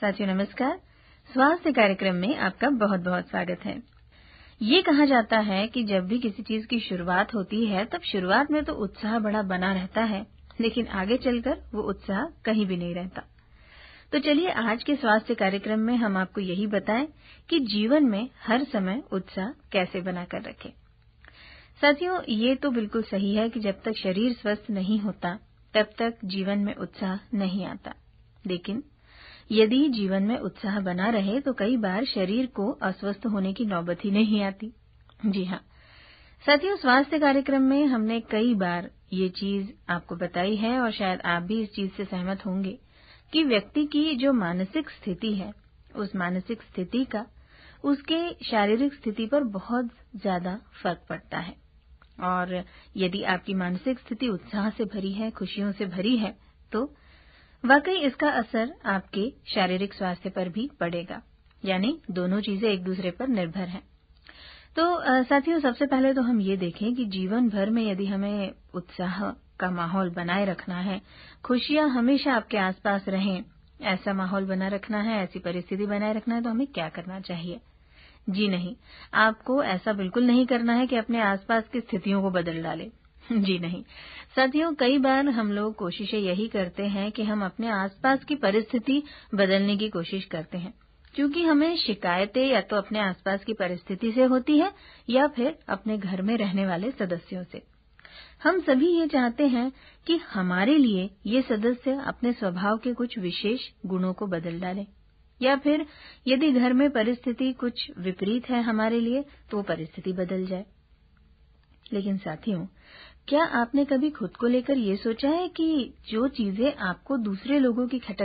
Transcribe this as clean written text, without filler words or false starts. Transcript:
साथियों नमस्कार। स्वास्थ्य कार्यक्रम में आपका बहुत बहुत स्वागत है। ये कहा जाता है कि जब भी किसी चीज की शुरुआत होती है तब शुरुआत में तो उत्साह बड़ा बना रहता है, लेकिन आगे चलकर वो उत्साह कहीं भी नहीं रहता। तो चलिए आज के स्वास्थ्य कार्यक्रम में हम आपको यही बताएं कि जीवन में हर समय उत्साह कैसे बनाकर रखें। साथियों ये तो बिल्कुल सही है कि जब तक शरीर स्वस्थ नहीं होता तब तक जीवन में उत्साह नहीं आता, लेकिन यदि जीवन में उत्साह बना रहे तो कई बार शरीर को अस्वस्थ होने की नौबत ही नहीं आती। जी हाँ साथियों, स्वास्थ्य कार्यक्रम में हमने कई बार ये चीज आपको बताई है और शायद आप भी इस चीज से सहमत होंगे कि व्यक्ति की जो मानसिक स्थिति है, उस मानसिक स्थिति का उसके शारीरिक स्थिति पर बहुत ज्यादा फर्क पड़ता है। और यदि आपकी मानसिक स्थिति उत्साह से भरी है, खुशियों से भरी है, तो वाकई इसका असर आपके शारीरिक स्वास्थ्य पर भी पड़ेगा। यानी दोनों चीजें एक दूसरे पर निर्भर हैं। तो साथियों सबसे पहले तो हम ये देखें कि जीवन भर में यदि हमें उत्साह का माहौल बनाए रखना है, खुशियां हमेशा आपके आसपास रहें, ऐसा माहौल बना रखना है, ऐसी परिस्थिति बनाए रखना है, तो हमें क्या करना चाहिए? जी नहीं, आपको ऐसा बिल्कुल नहीं करना है कि अपने आसपास की स्थितियों को बदल डालें। जी नहीं साथियों, कई बार हम लोग कोशिशें यही करते हैं कि हम अपने आसपास की परिस्थिति बदलने की कोशिश करते हैं, क्योंकि हमें शिकायतें या तो अपने आसपास की परिस्थिति से होती है या फिर अपने घर में रहने वाले सदस्यों से। हम सभी ये चाहते हैं कि हमारे लिए ये सदस्य अपने स्वभाव के कुछ विशेष गुणों को बदल डालें, या फिर यदि घर में परिस्थिति कुछ विपरीत है हमारे लिए तो वो परिस्थिति बदल जाए। लेकिन साथियों, क्या आपने कभी खुद को लेकर ये सोचा है कि जो चीजें आपको दूसरे लोगों की खटक